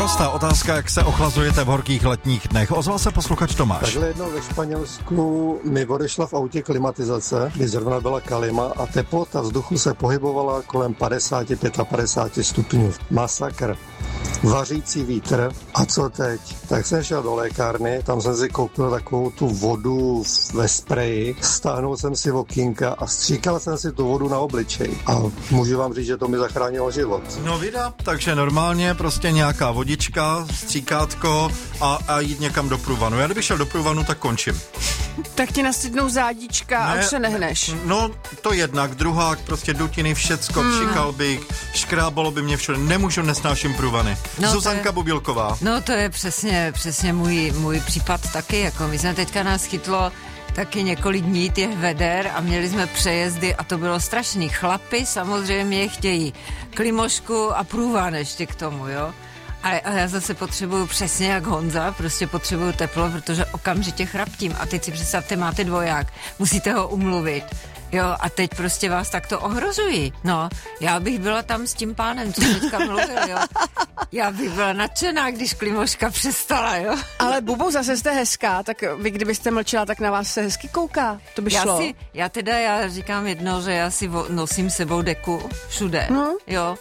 Prostá otázka, jak se ochlazujete v horkých letních dnech. Ozval se posluchač Tomáš. Takhle jednou ve Španělsku mi odešla v autě klimatizace, kdy zrovna byla kalima a teplota vzduchu se pohybovala kolem 50-55 stupňů. Masakr. Vařící vítr. A co teď? Tak jsem šel do lékárny, tam jsem si koupil takovou tu vodu ve spreji, stáhnul jsem si okýnka a stříkal jsem si tu vodu na obličej. A můžu vám říct, že to mi zachránilo život. No vida, takže normálně prostě nějaká vodička, stříkátko a jít někam do průvanu. Já kdybych šel do průvanu, tak končím. Tak ti nasytnou zádička a už se nehneš. No, to jednak, druhák, prostě dutiny, všecko, pšikal bych, škrábalo by mě všude, nemůžu, nesnáším průvany. No, Zuzanka Bubilková. No to je přesně můj případ taky, jako my jsme teďka nás chytlo taky několik dní těch veder a měli jsme přejezdy a to bylo strašný. Chlapi samozřejmě chtějí klimošku a průvan ještě k tomu, jo. A já zase potřebuju přesně jak Honza, prostě potřebuju teplo, protože okamžitě chraptím. A teď si představte, máte dvoják, musíte ho umluvit. Jo, a teď prostě vás takto ohrožují. No, já bych byla tam s tím pánem, co teďka mluvil, jo. Já bych byla nadšená, když klimoška přestala, jo. Ale Bubo, zase jste hezká, tak vy kdybyste mlčela, tak na vás se hezky kouká. To by šlo. Já říkám jedno, že já si nosím sebou deku všude, jo.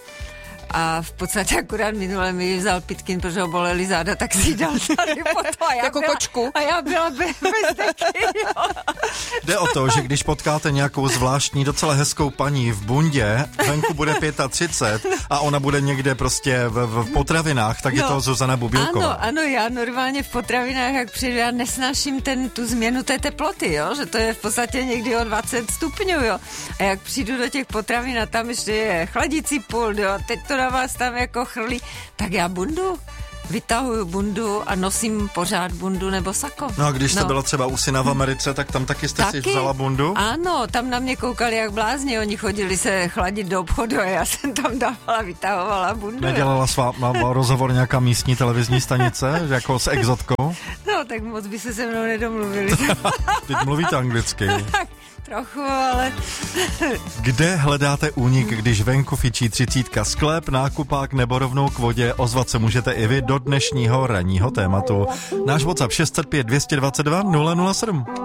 A v podstatě akorát minule mi vzal Pitkin, protože ho boleli záda, tak si dal tady potom. Jako kočku. A já byla bez deky, jo. Jde o to, že když potkáte nějakou zvláštní, docela hezkou paní v bundě, venku bude 35 a ona bude někde prostě v potravinách, tak je to Zuzana Bubilková. Ano, já normálně v potravinách, jak přijdu, já nesnáším tu změnu té teploty, jo, že to je v podstatě někdy o 20 stupňů, jo. A jak přijdu do těch potravin a tam ještě je chladící pult, jo, teď to na vás tam jako chrlí, tak já vytahuju bundu a nosím pořád bundu nebo sako. No a když jste byla třeba u syna v Americe, tak tam taky jste si vzala bundu? Ano, tam na mě koukali jak blázni, oni chodili se chladit do obchodu a já jsem tam dávala, vytahovala bundu. Nedělala s váma rozhovor nějaká místní televizní stanice, jako s exotkou? No, tak moc by se mnou nedomluvili. Teď mluvíte anglicky. Trochu, ale... Kde hledáte únik, když venku fičí 30? Sklep, nákupák nebo rovnou k vodě? Ozvat se můžete i vy do dnešního ranního tématu. Náš WhatsApp 605 222 007.